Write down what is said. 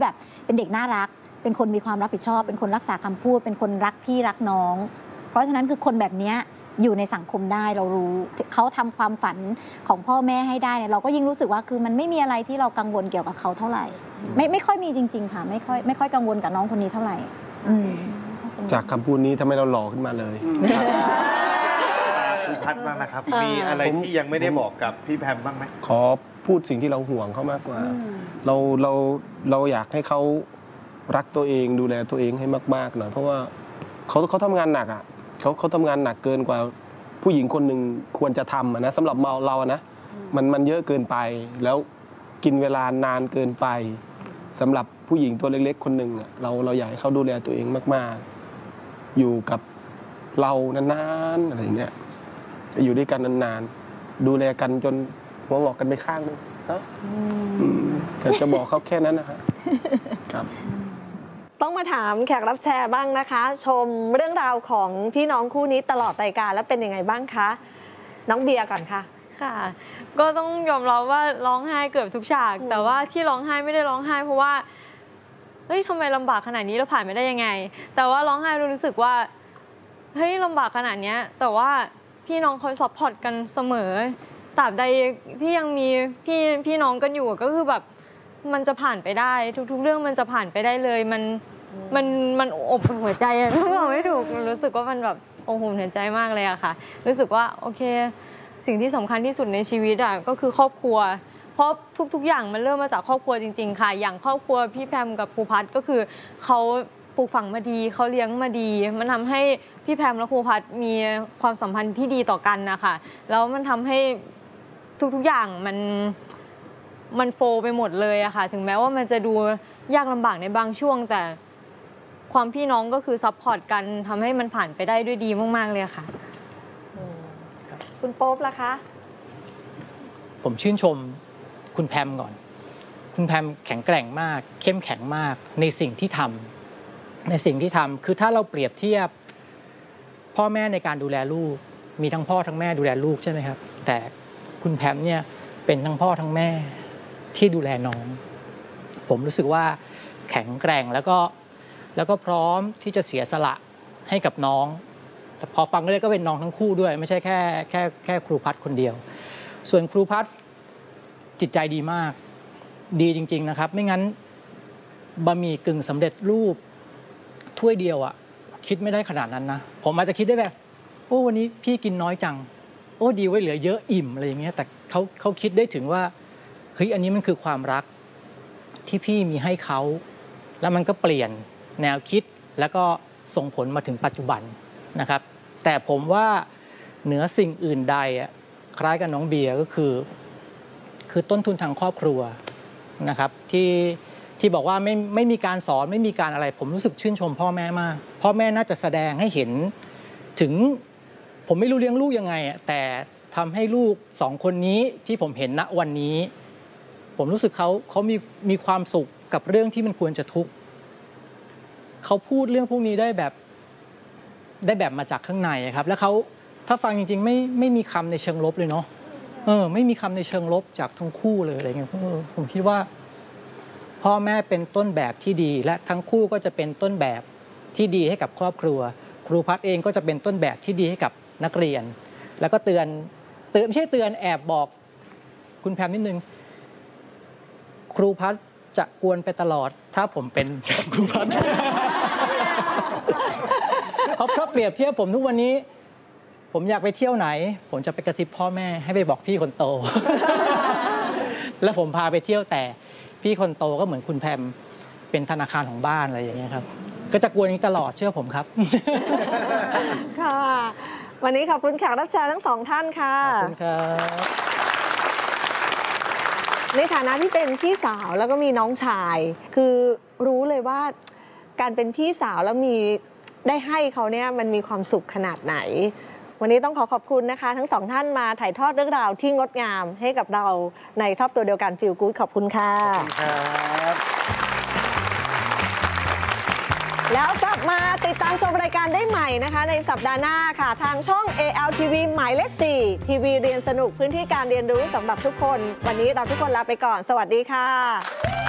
แบบเป็นเด็กน่ารักเป็นคนมีความรับผิดชอบเป็นคนรักษาคำพูดเป็นคนรักพี่รักน้องเพราะฉะนั้นคือคนแบบนี้อยู่ในสังคมได้เรารู้เขาทำความฝันของพ่อแม่ให้ได้เนี่ยเราก็ยิ่งรู้สึกว่าคือมันไม่มีอะไรที่เรากังวลเกี่ยวกับเขาเท่าไหร่ไม่ค่อยมีจริงๆค่ะไม่ค่อยกังวลกับน้องคนนี้เท่าไหร่จากคำพูดนี้ทำให้เราหล่อขึ้นมาเลยครูพัดบ้างนะครับมีอะไรที่ยังไม่ได้บอกกับพี่แพมบ้างไหมขอพูดสิ่งที่เราห่วงเขามากกว่าเราอยากให้เขารักตัวเองดูแลตัวเองให้มากๆหน่อยเพราะว่าเขาทำงานหนักอ่ะเขาทำงานหนักเกินกว่าผู้หญิงคนหนึ่งควรจะทำนะสำหรับเรานะมันเยอะเกินไปแล้วกินเวลานานเกินไปสำหรับผู้หญิงตัวเล็กๆคนหนึ่งเราอยากให้เขาดูแลตัวเองมากๆอยู่กับเรานานๆอะไรอย่างเงี้ยจะอยู่ด้วยกันนานๆดูแลกันจนหัวงอกกันไปข้างนึงนะจะบอกเขาแค่นั้นนะครับครับต้องมาถามแขกรับเชิญบ้างนะคะชมเรื่องราวของพี่น้องคู่นี้ตลอดรายการแล้วเป็นยังไงบ้างคะน้องเบียร์ก่อนค่ะค่ะก็ต้องยอมรับว่าร้องไห้เกือบทุกฉากแต่ว่าที่ร้องไห้ไม่ได้ร้องไห้เพราะว่าเฮ้ยทำไมลำบากขนาดนี้เราผ่านไม่ได้ยังไงแต่ว่าร้องไห้รู้สึกว่าเฮ้ยลำบากขนาดนี้แต่ว่าพี่น้องคอยซัพพอร์ตกันเสมอตราบใดที่ยังมีพี่น้องกันอยู่ก็คือแบบมันจะผ่านไปได้ทุกๆเรื่องมันจะผ่านไปได้เลยมันอบอุ่นหัวใจอะบอกไม่ถูกรู้สึกว่ามันแบบอบอุ่นหัวใจมากเลยอะค่ะรู้สึกว่าโอเคสิ่งที่สำคัญที่สุดในชีวิตอะก็คือครอบครัวเพราะทุกอย่างมันเริ่มมาจากครอบครัวจริงๆค่ะอย่างครอบครัวพี่แพมกับครูพัฒน์ก็คือเขาปลูกฝังมาดีเขาเลี้ยงมาดีมันทำให้พี่แพมและครูพัฒน์มีความสัมพันธ์ที่ดีต่อกันนะคะแล้วมันทำให้ทุกอย่างมันโฟไปหมดเลยอะค่ะถึงแม้ว่ามันจะดูยากลำบากในบางช่วงแต่ความพี่น้องก็คือซัพพอร์ตกันทำให้มันผ่านไปได้ด้วยดีมากๆเลยค่ะคุณโป๊ปล่ะคะผมชื่นชมคุณแพมก่อนคุณแพมแข็งแกร่งมากเข้มแข็งมากในสิ่งที่ทำคือถ้าเราเปรียบเทียบพ่อแม่ในการดูแลลูกมีทั้งพ่อทั้งแม่ดูแลลูกใช่ไหมครับแต่คุณแพมเนี่ยเป็นทั้งพ่อทั้งแม่ที่ดูแลน้องผมรู้สึกว่าแข็งแกร่งแล้วก็พร้อมที่จะเสียสละให้กับน้องแต่พอฟังเลยก็เป็นน้องทั้งคู่ด้วยไม่ใช่แค่ครูพัฒน์คนเดียวส่วนครูพัฒน์จิตใจดีมากดีจริงๆนะครับไม่งั้นบะหมี่กึ่งสำเร็จรูปถ้วยเดียวอ่ะคิดไม่ได้ขนาดนั้นนะผมอาจจะคิดได้แบบโอ้วันนี้พี่กินน้อยจังโอ้ดีไว้เหลือเยอะอิ่มอะไรอย่างเงี้ยแต่เขาคิดได้ถึงว่าเฮ้ยอันนี้มันคือความรักที่พี่มีให้เขาแล้วมันก็เปลี่ยนแนวคิดแล้วก็ส่งผลมาถึงปัจจุบันนะครับแต่ผมว่าเหนือสิ่งอื่นใดคล้ายกับน้องเบียร์ก็คือต้นทุนทางครอบครัวนะครับที่บอกว่าไม่มีการสอนไม่มีการอะไรผมรู้สึกชื่นชมพ่อแม่มากพ่อแม่น่าจะแสดงให้เห็นถึงผมไม่รู้เลี้ยงลูกยังไงแต่ทำให้ลูกสองคนนี้ที่ผมเห็นณวันนี้ผมรู้สึกเขามีความสุขกับเรื่องที่มันควรจะทุกข์เขาพูดเรื่องพวกนี้ได้แบบมาจากข้างในครับแล้วเขาถ้าฟังจริงๆไม่มีคำในเชิงลบเลยเนาะไม่มีคำในเชิงลบจากทั้งคู่เลยอะไรเงี้ยผมคิดว่าพ่อแม่เป็นต้นแบบที่ดีและทั้งคู่ก็จะเป็นต้นแบบที่ดีให้กับครอบครัวครูพัฒน์เองก็จะเป็นต้นแบบที่ดีให้กับนักเรียนแล้วก็เตือนไม่ใช่เตือนแอบบอกคุณแพมนิดนึงครูพัฒน์จะกวนไปตลอดถ้าผมเป็นครูพัฒน์เพราะเปรียบเทียบผมทุกวันนี้ผมอยากไปเที่ยวไหนผมจะไปกระซิบพ่อแม่ให้ไปบอกพี่คนโต แล้วผมพาไปเที่ยวแต่พี่คนโตก็เหมือนคุณแพมเป็นธนาคารของบ้านอะไรอย่างเงี้ยครับก็จะกวนอย่างนี้ตลอดเชื่อผมครับค่ะวันนี้ขอบคุณแขกรับเชิญทั้งสองท่านค่ะขอบคุณครับในฐานะที่เป็นพี่สาวแล้วก็มีน้องชายคือรู้เลยว่าการเป็นพี่สาวแล้วได้ให้เขาเนี่ยมันมีความสุขขนาดไหนวันนี้ต้องขอบคุณนะคะทั้งสองท่านมาถ่ายทอดเรื่องราวที่งดงามให้กับเราในครอบครัวเดียวกันฟีลกู๊ดขอบคุณค่ะขอบคุณครับแล้วกลับมาติดตามชมรายการได้ใหม่นะคะในสัปดาห์หน้าค่ะทางช่อง ALTV หมายเลข 4 ทีวีเรียนสนุกพื้นที่การเรียนรู้สำหรับทุกคนวันนี้เราทุกคนลาไปก่อนสวัสดีค่ะ